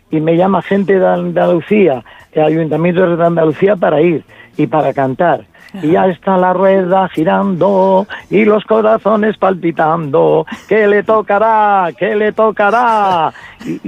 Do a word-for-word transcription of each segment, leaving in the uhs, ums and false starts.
y me llama gente de Andalucía, el Ayuntamiento de Andalucía, para ir y para cantar. Ajá. Y ya está la rueda girando y los corazones palpitando. ¿Qué le tocará? ¿Qué le tocará? Y,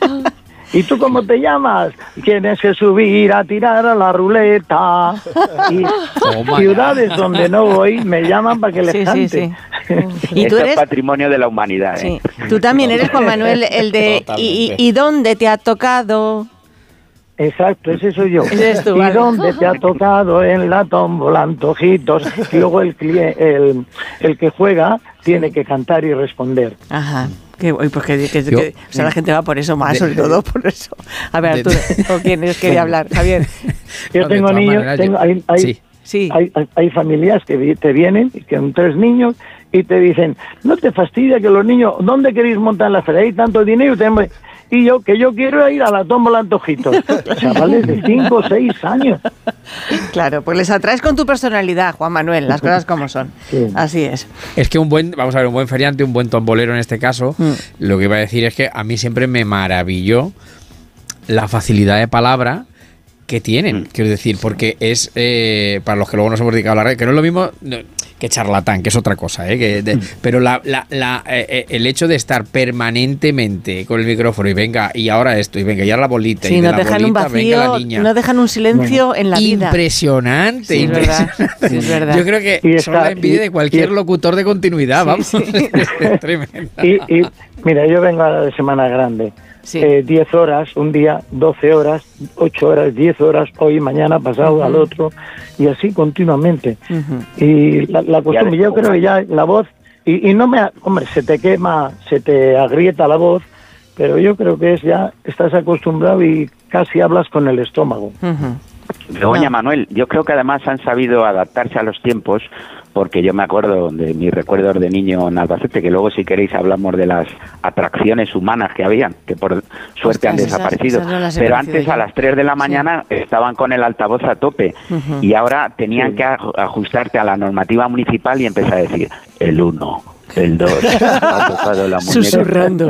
¿Y tú cómo te llamas? Tienes que subir a tirar a la ruleta. Y oh, ciudades God. Donde no voy me llaman para que les sí, cante. Sí, sí. ¿Y tú eres? Es patrimonio de la humanidad. Sí. ¿Eh? Tú también eres, Juan Manuel, el de ¿y, y, ¿y dónde te ha tocado? Exacto, ese soy yo. Ese es tú, ¿Y vale. dónde te ha tocado? En la tómbola, antojitos. Y luego el, el, el que juega tiene que cantar y responder. Ajá. Que, pues que, que, Yo, que o sea, la gente va por eso más, de, sobre todo por eso. A ver, Arturo, ¿con quién quería hablar? Javier. Yo no, tengo niños, manera, tengo, hay, hay, sí, sí. Hay, hay, hay familias que te vienen, que son tres niños, y te dicen, no te fastidia que los niños, ¿dónde queréis montar la feria? Hay tanto dinero, tenemos... Y yo, que yo quiero ir a la tómbola antojitos. Chavales de cinco o seis años. Claro, pues les atraes con tu personalidad, Juan Manuel, las cosas como son. Sí. Así es. Es que un buen, vamos a ver, un buen feriante, un buen tombolero en este caso, mm. lo que iba a decir es que a mí siempre me maravilló la facilidad de palabra que tienen, mm. quiero decir, porque es, eh, para los que luego nos hemos dedicado a la red, que no es lo mismo... No, que charlatán, que es otra cosa, ¿eh? Que de, pero la, la, la, eh, el hecho de estar permanentemente con el micrófono y venga, y ahora esto, y venga, y ahora la bolita, sí, y de no la dejan bolita, un vacío, venga la niña. No dejan un silencio bueno, en la vida. Impresionante, sí, impresionante. Es verdad, sí, es verdad. Yo creo que y son está, la envidia y, de cualquier y, locutor de continuidad, sí, vamos. Sí. Es tremendo. Y, y mira, yo vengo a la Semana Grande. Sí. Eh, diez horas, un día, doce horas, ocho horas, diez horas, hoy, mañana, pasado, uh-huh. al otro, y así continuamente. Uh-huh. Y la, la costumbre, yo creo que ya la voz, y, y no me, hombre, se te quema, se te agrieta la voz, pero yo creo que es ya, estás acostumbrado y casi hablas con el estómago. Uh-huh. Begoña, no. Manuel, yo creo que además han sabido adaptarse a los tiempos, porque yo me acuerdo de mis recuerdos de niño en Albacete, que luego si queréis hablamos de las atracciones humanas que habían, que por suerte Ostras, han desaparecido, esas, esas no pero antes yo. a las tres de la mañana sí. estaban con el altavoz a tope, uh-huh. y ahora tenían sí. que ajustarte a la normativa municipal y empezar a decir, el uno... El dos, ha tocado la muñeca. Susurrando.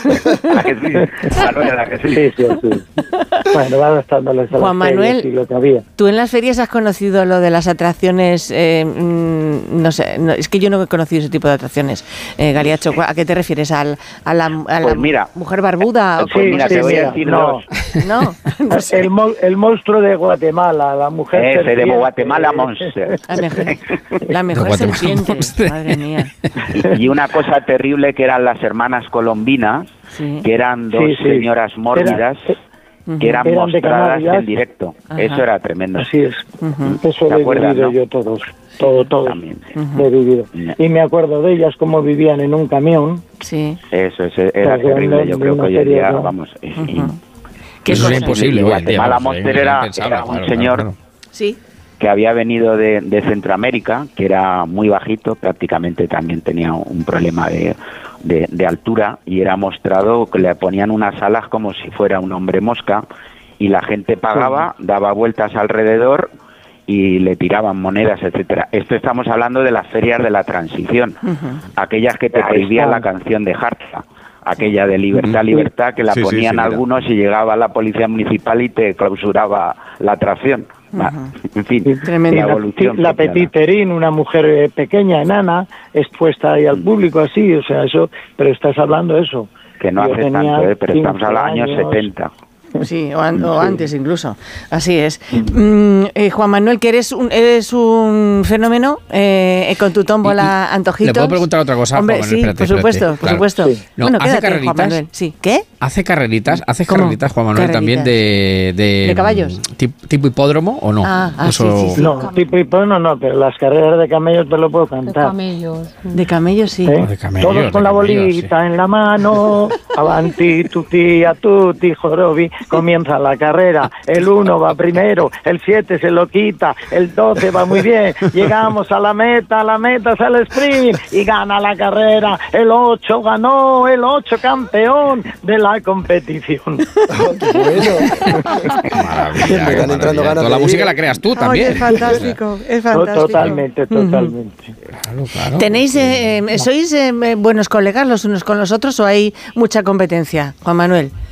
¿La que sí? Manuel, ¿la que sí? Sí, sí, sí. Bueno, va adaptándoles a Juan las Manuel, y lo que había. ¿Tú en las ferias has conocido lo de las atracciones? Eh, mmm, no sé, no, es que yo no he conocido ese tipo de atracciones. Eh, Galiacho, ¿a qué te refieres? ¿Al, ¿A la, a la pues mira, mujer barbuda? Pues mira, te voy a decir no. dos. No, no sé. el, mo- el monstruo de Guatemala, la mujer Ese serpiente. de Guatemala Monster. La mejor, la mejor serpiente, madre mía. Y una cosa terrible que eran las hermanas colombinas, sí. que eran dos sí, sí. señoras mórbidas, era, que eran, eran mostradas en directo. Ajá. Eso era tremendo. Así es. Uh-huh. Eso lo he vivido ¿no? yo todos. Todo, todo. También. Uh-huh. Lo he vivido. Y me acuerdo de ellas cómo vivían en un camión. Sí. Eso, eso era Porque terrible. Yo creo que hoy en día, no. vamos... Uh-huh. Que eso es imposible. Guatemala Monster era, era un señor... Claro. Sí. que había venido de, de Centroamérica, que era muy bajito, prácticamente también tenía un problema de, de, de altura, y era mostrado que le ponían unas alas como si fuera un hombre mosca, y la gente pagaba, daba vueltas alrededor y le tiraban monedas, etcétera. Esto estamos hablando de las ferias de la transición, uh-huh. aquellas que te prohibían la canción de Harta, aquella de Libertad, Libertad, que la sí, ponían sí, sí, algunos y llegaba la policía municipal y te clausuraba la atracción. Uh-huh. En fin, la evolución. La Petiterín, una mujer eh, pequeña, enana, expuesta ahí al público así, o sea, eso, pero estás hablando de eso. Que no hace tanto, eh, pero estamos a los años setenta. Sí, o, an- o antes incluso. Así es. Mm, eh, Juan Manuel, que eres un, eres un fenómeno eh, con tu tómbola y, y, antojitos. ¿Le puedo preguntar otra cosa? Hombre, Juan Manuel, sí, espérate, por supuesto, espérate, por claro. supuesto. Sí. No, bueno, ¿hace quédate, carreritas? Juan Manuel. Sí. ¿Qué? ¿Hace carreritas? ¿Hace ¿Cómo? carreritas, Juan Manuel, Carreritas. también de, de... ¿De caballos? Tipo, tipo hipódromo o no? Ah, ah Eso... sí, sí, sí. No, tipo hipódromo no, pero las carreras de camellos te lo puedo cantar. De camellos. De camellos, sí. ¿Eh? De camellos, Todos con de la camellos, bolita sí. en la mano, avanti, tutti, a tutti, jorobi, comienza la carrera, el uno va primero, el siete se lo quita, el doce va muy bien, llegamos a la meta, a la meta sale el sprint y gana la carrera, el ocho ganó, el ocho campeón de la competición. Oh, qué bueno. Maravilla, Me están entrando ganas Toda la de música ir. la creas tú también. Oye, es fantástico, es fantástico. Totalmente, totalmente. Claro, claro. ¿Tenéis, eh, eh, sois eh, buenos colegas los unos con los otros o hay mucha competencia, Juan Manuel?